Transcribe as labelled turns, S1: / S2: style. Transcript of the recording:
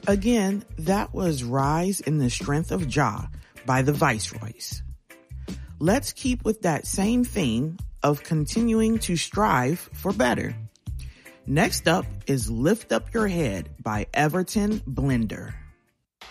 S1: Again, that was Rise in the Strength of Jah by the Viceroys. Let's keep with that same theme of continuing to strive for better. Next up is Lift Up Your Head by Everton Blender.